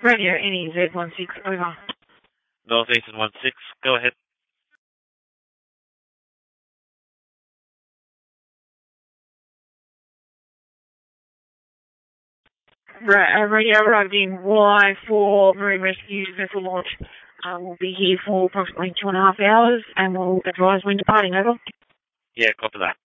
Radio NEZ16, over. Northeastern 16, go ahead. Radio arrived in Y4 Marine Rescue vessel launch. We'll be here for approximately 2.5 hours and we'll advise when departing, over. Yeah, copy that.